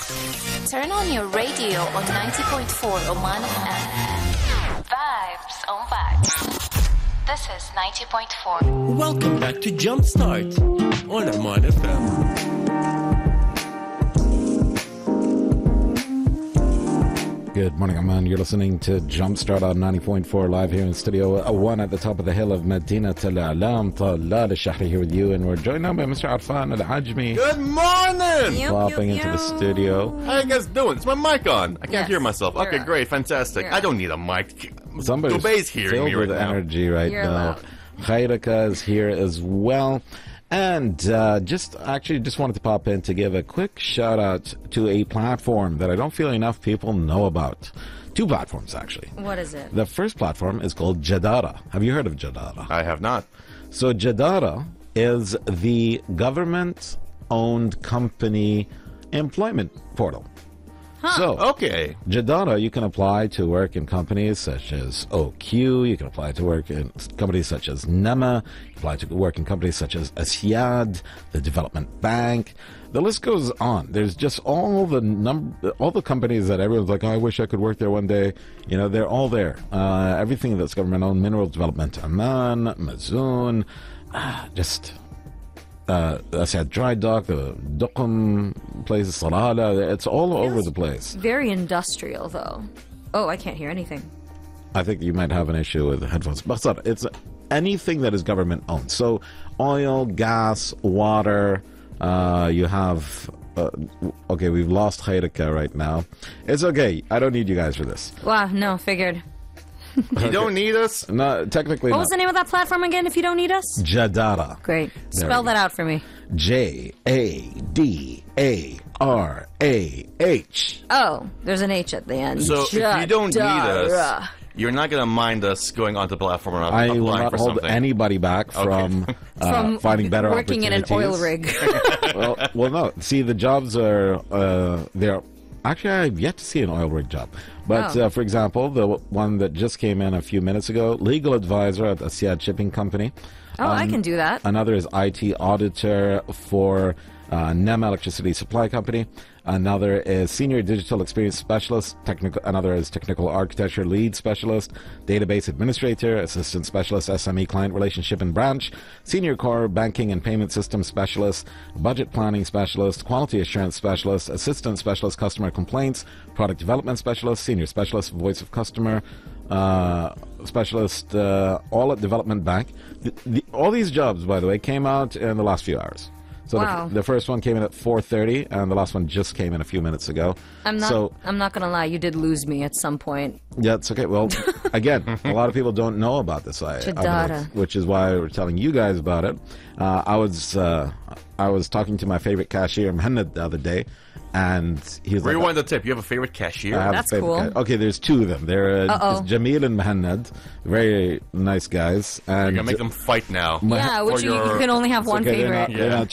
Turn on your radio on 90.4 Oman FM. Vibes on vibes. This is 90.4. Welcome back to Jumpstart on Oman FM. Good morning, Oman. You're listening to Jumpstart on 90.4 live here in Studio 1 at the top of the hill of Madinat Al-A'lam. Talal Al-Shahri here with you, and we're joined now by Mr. Arfan Al-Ajmi. Good morning! Popping into the studio. How you guys doing? Is my mic on? I can't hear myself. You're Okay, on. great, fantastic. You're I on. don't need a mic. Somebody's Dubai's hearing filled me right with now. energy right You're now. loud. Khairaka is here as well. And just wanted to pop in to give a quick shout out to a platform that I don't feel enough people know about. Two platforms, actually. What is it? The first platform is called Jadara. Have you heard of Jadara? I have not. So Jadara is the government-owned company employment portal. So Okay. Jadara, you can apply to work in companies such as OQ. You can apply to work in companies such as NEMA. You can apply to work in companies such as Asyad, the Development Bank. The list goes on. There's just all the companies that everyone's like, oh, I wish I could work there one day. You know, they're all there. Everything that's government-owned, Mineral Development, Amman, Mazoon, Asyad Dry Dock, the Duqm places, Salala. It's all over the place. Very industrial, though. Oh, I can't hear anything. I think you might have an issue with the headphones. But it's anything that is government owned. So oil, gas, water. You have. Okay, we've lost Khairika right now. It's okay. I don't need you guys for this. Wow, no, figured. You don't need us? No, technically What not. was the name of that platform again, if you don't need us? Jadara. Great. There Spell we that out for me. Jadara. Oh, there's an H at the end. So if you don't need us, Jadara. you're not going to mind us going onto the platform and I will applying not for hold something. anybody back from finding better working in an oil opportunities. rig. well, no. See, the jobs are they're actually I've yet to see an oil rig job. But Oh. for example, the one that just came in a few minutes ago, legal advisor at Asyad Shipping Company. Oh, I can do that. Another is IT auditor for NEMA Electricity Supply Company. Another is Senior Digital Experience Specialist. Another is Technical Architecture Lead Specialist. Database Administrator, Assistant Specialist, SME Client Relationship and Branch. Senior Core Banking and Payment System Specialist. Budget Planning Specialist. Quality Assurance Specialist. Assistant Specialist Customer Complaints. Product Development Specialist. Senior Specialist Voice of Customer. Specialist, all at Development Bank. All these jobs, by the way, came out in the last few hours. So Wow. the first one came in at 4:30, and the last one just came in a few minutes ago. I'm not So gonna lie, you did lose me at some point. yeah, it's okay. Well, again, a lot of people don't know about this, I Jadara. believe, which is why we're telling you guys about it. I was talking to my favorite cashier, Mohammed, the other day, and he was like, Rewind the tip. You have a favorite cashier? I have a That's favorite cool. Okay, there's two of them. They're Uh-oh. Jamil and Mohammed, very nice guys. You're And going to make them fight now. Yeah, For which you your- can only have one okay, favorite. They're not